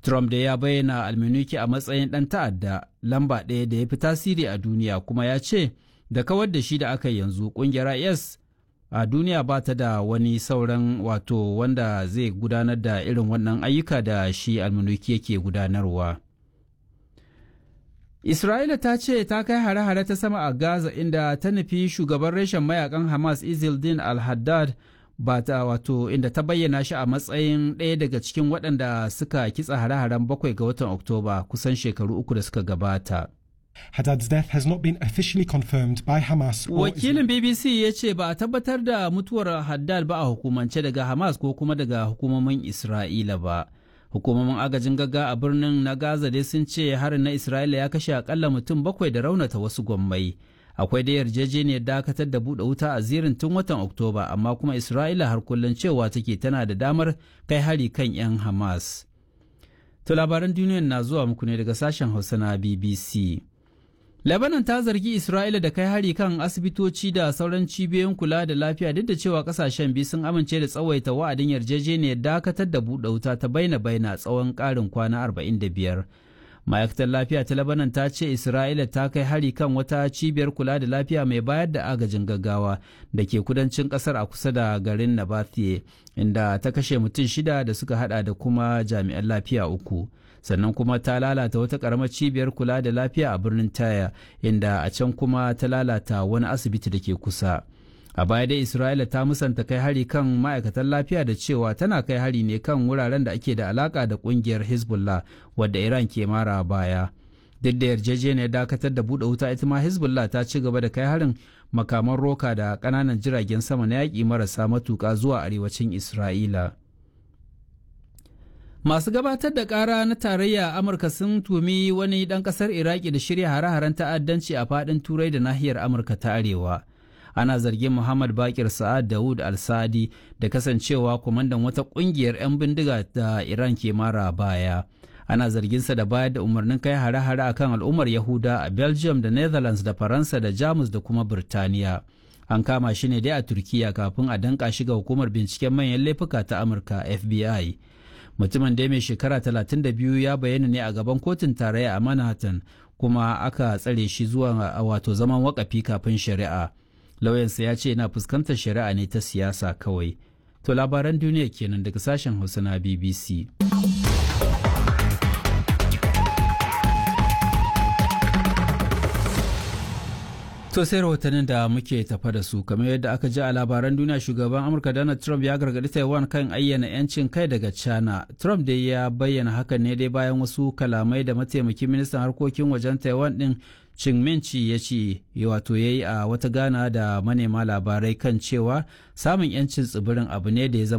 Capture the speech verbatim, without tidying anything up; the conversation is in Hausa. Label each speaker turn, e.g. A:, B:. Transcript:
A: Trump da ya bayyana almanuki a matsayin ɗan ta'adda lamba ɗaya da ya fi tasiri a duniya, kuma ya ce da kawar da shi da aka yanzu ƙungiyar I S a duniya ba ta da wani sauran wato wanda zai gudanar da irin wannan ayyuka da shi almanuki yake gudanarwa. Isra'ila ta ce ta kai hare-hare ta sama a Gaza inda ta nufi shugaban reshen mayakan Hamas Izzeldin al-Haddad ba ta wato inda ta bayyana shi a matsayin ɗaya daga cikin waɗanda suka kitsa hare-haren bakwai ga watan Oktoba kusan shekaru uku da suka gabata.
B: Haddad's death has not been officially confirmed by Hamas.
A: Wakilin B B C ya ce ba a tabbatar da mutuwar Haddad ba a hukumance daga Hamas ko kuma daga hukumomin Isra'ila ba. Hukumomin agajin gaggawa a birnin na Gaza dai sun ce harin na Isra'ila ya kashe akalla mutum bakwai da raunata wasu gwammai. Akwai da yarjejeniyar dakatar da buɗe wuta a zirin tun watan Oktoba, amma kuma Isra'ila har kullum cewa take tana da damar kai hari kan 'yan Hamas. To labaran duniyar na zuwa muku ne daga sashen Hausa na B B C. Lebanon ta zargi Isra'ila da kai hari kan asibitoci da sauran cibiyoyin kula da lafiya duk da cewa kasashen biyu sun amince da tsawaita wa'adin yarjejeniyar dakatar da buɗe wuta ta baina-baina tsawon ƙarin kwana arba'in da biyar. Ma'aikatar lafiya ta Lebanon ta ce Isra'ila ta kai hari kan wata cibiyar kula da lafiya mai bayar da agajin gaggawa da ke kudancin ƙasar a kusa da garin Nabathiye, inda ta kashe mutum shida da suka hada da kuma jami'an lafiya uku. Sannan kuma ta lalata wata ƙaramar cibiyar kula da lafiya a birnin Taya, inda a can kuma ta lalata wani asibiti da ke kusa. A baya dai Isra'ila ta musanta kai hari kan ma'aikatan lafiya da cewa tana kai hari ne kan wuraren da ake da alaka da ƙungiyar Hezbollah wadda Iran ke mara baya. Duk da yarjejeniyar dakatar da buɗe wuta, ita ma Hezbollah ta ci gaba da kai harin makaman roka da ƙananan jiragen sama na yaƙi marasa matuƙa zuwa arewacin Isra'ila. Masu gabatar da ƙara na tarayya Amurka sun tumi wani ɗan ƙasar Iraki da shirya hare-haren ta'addanci a faɗin Turai da nahiyar Amurka ta Arewa. Ana zargin Muhammad Bakir Sa'ad Dawud Al-Sadi da kasancewa kwamandan wata ƙungiyar 'yan bindiga da Iran ke mara baya. Ana zarginsa da bayar da umarnin kai hare-hare akan al'ummar Yahuda a Belgium da Netherlands da Faransa da Jamus da kuma Birtaniya. An kama shi ne dai a Turkiya kafin a danƙa shi ga hukumar binciken manyan laifuka ta Amurka F B I. Mutumin da mai shekara talatin da biyu ya bayyana ne a gaban kotun tarayya a Manhattan, kuma aka tsare shi zuwa wato zaman wakafi kafin shari'a. Lauyansa ya ce yana fuskantar shari'a ne ta siyasa kawai. To labaran duniya kenan daga sashen Hausa na B B C. To sai rahotannin da muke tafa da su, kamar yadda aka ji a labaran duniya, shugaban Amurka Donald Trump ya gargaɗi Taiwan kan ayyana 'yancin kai daga China. Trump dai ya bayyana hakan ne dai bayan wasu kalamai da mataimakin ministan harkokin wajen Taiwan ɗin Ching Minchi ya ce wato ya yi a wata gana da manema labarai kan cewa samun 'yancin tsibirin abu ne da ya zama